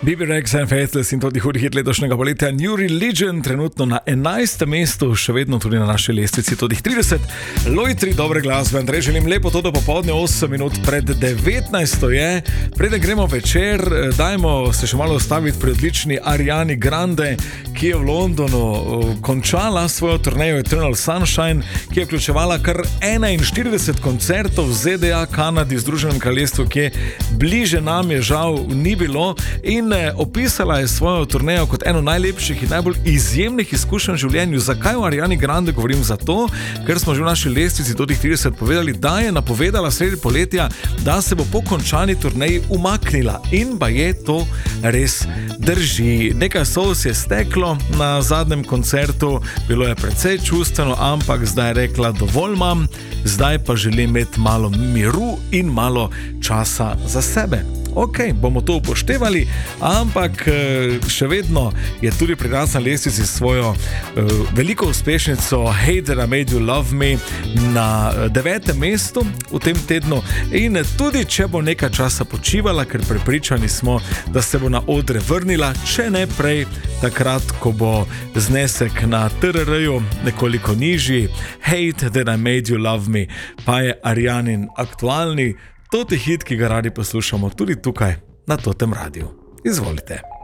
Bibi Rexha in Faithless in tudi hudi hit letošnjega poletja New Religion, trenutno na 11. mestu, še vedno tudi na naši lestvici, tudi 30. Lojtri dobre glasbe. Andrej, želim lepo to do popoldne, 8 minut pred 19. je. Preden gremo večer, dajmo se še malo ostaviti pri odlični Ariani Grande, ki je v Londonu končala svojo turnejo Eternal Sunshine, ki je vključevala kar 41 koncertov v ZDA, Kanadi, Združenem kraljestvu, ki bliže nam je žal ni bilo, in opisala je svojo turnejo kot eno najlepših in najbolj izjemnih izkušenj v življenju. Zakaj o Ariani Grande govorim? Zato, ker smo že v naši lestvici do 30 povedali, da je napovedala sredi poletja, da se bo po končani turneji umaknila, in pa je to res drži. Nekaj solz je steklo na zadnjem koncertu, bilo je precej čustveno, ampak zdaj je rekla, dovolj imam, zdaj pa želim imeti malo miru in malo časa za sebe. Ok, bomo to upoštevali, ampak še vedno je tudi pri nas na lestvici svojo veliko uspešnico Hey That I Made You Love Me na 9. mestu v tem tednu, in tudi če bo nekaj časa počivala, ker prepričani smo, da se bo na odre vrnila, če ne prej, takrat, ko bo znesek na TRR-ju nekoliko nižji. Hey That I Made You Love Me pa je Arianin aktualni toti hit, ki ga radi poslušamo tudi tukaj na totem radiju. Izvolite.